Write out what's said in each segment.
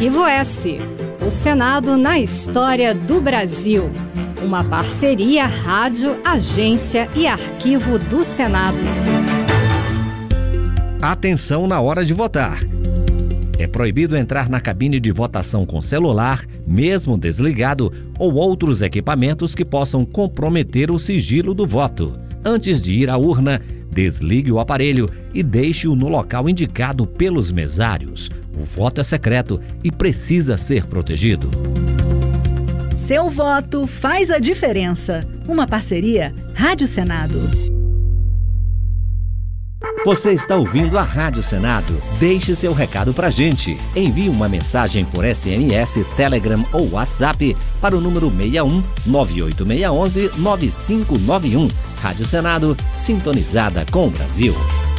Arquivo S, o Senado na história do Brasil. Uma parceria Rádio, Agência e Arquivo do Senado. Atenção na hora de votar. É proibido entrar na cabine de votação com celular, mesmo desligado, ou outros equipamentos que possam comprometer o sigilo do voto. Antes de ir à urna, desligue o aparelho e deixe-o no local indicado pelos mesários. O voto é secreto e precisa ser protegido. Seu voto faz a diferença. Uma parceria Rádio Senado. Você está ouvindo a Rádio Senado? Deixe seu recado pra gente. Envie uma mensagem por SMS, Telegram ou WhatsApp para o número 61 98611 9591. Rádio Senado, sintonizada com o Brasil.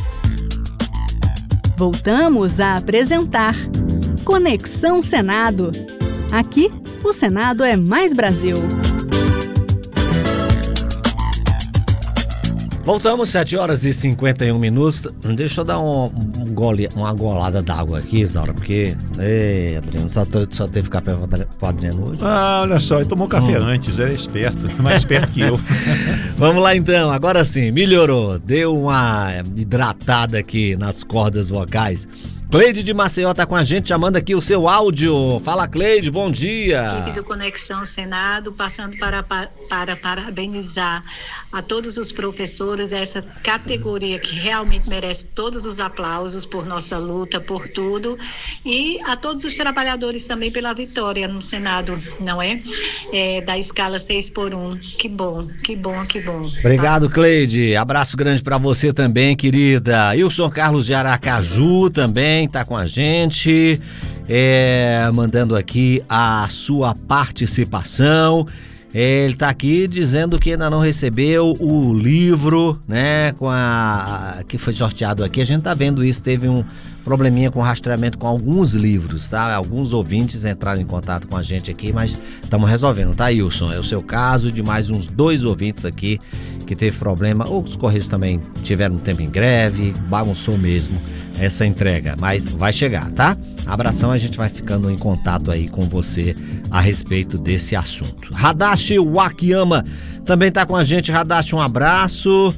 Voltamos a apresentar Conexão Senado. Aqui, o Senado é mais Brasil. Voltamos, 7 horas e 51 minutos. Deixa eu dar uma golada d'água aqui, Isaura, porque... Ei, Adriano, só teve café pro Adriano hoje. Ah, olha só, ele tomou café antes, ele é esperto, mais esperto que eu. Vamos lá então, agora sim, melhorou. Deu uma hidratada aqui nas cordas vocais. Cleide de Maceió tá com a gente, chamando aqui o seu áudio. Fala, Cleide, bom dia. Equipe do Conexão Senado, passando para parabenizar a todos os professores, essa categoria que realmente merece todos os aplausos por nossa luta, por tudo, e a todos os trabalhadores também pela vitória no Senado, não é? Da escala 6x1. Que bom, que bom, que bom. Obrigado, Cleide. Abraço grande para você também, querida. Wilson Carlos de Aracaju também tá com a gente, mandando aqui a sua participação. Ele tá aqui dizendo que ainda não recebeu o livro, né, que foi sorteado aqui. A gente tá vendo isso, teve um probleminha com rastreamento com alguns livros, tá? Alguns ouvintes entraram em contato com a gente aqui, mas estamos resolvendo, tá, Wilson? É o seu caso, de mais uns 2 ouvintes aqui que teve problema. Os Correios também tiveram um tempo em greve, bagunçou mesmo essa entrega, mas vai chegar, tá? Abração, a gente vai ficando em contato aí com você a respeito desse assunto. Hadashi Wakiyama também tá com a gente. Hadashi, um abraço.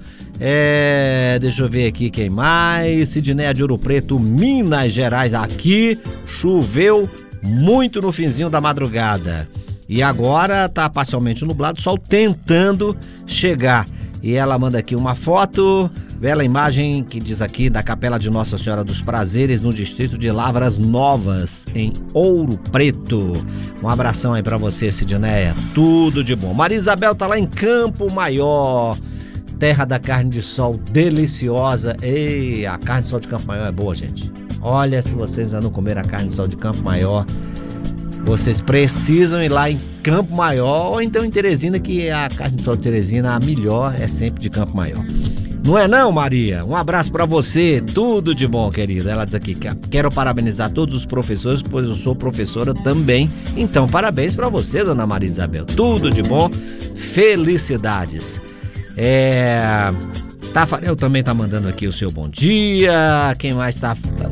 Deixa eu ver aqui quem mais. Sidneia de Ouro Preto, Minas Gerais. Aqui choveu muito no finzinho da madrugada e agora tá parcialmente nublado, sol tentando chegar. E ela manda aqui uma foto, bela imagem que diz aqui da Capela de Nossa Senhora dos Prazeres, no distrito de Lavras Novas, em Ouro Preto. Um abração aí pra você, Sidneia, tudo de bom. Maria Isabel tá lá em Campo Maior, terra da carne de sol deliciosa. Ei, a carne de sol de Campo Maior é boa, gente. Olha, se vocês ainda não comeram a carne de sol de Campo Maior, vocês precisam ir lá em Campo Maior, ou então em Teresina, que a carne de sol de Teresina, a melhor é sempre de Campo Maior. Não é não, Maria? Um abraço pra você, tudo de bom, querida. Ela diz aqui que quero parabenizar todos os professores, pois eu sou professora também. Então, parabéns pra você, dona Maria Isabel. Tudo de bom, felicidades. Tafarel também tá mandando aqui o seu bom dia. Quem mais tá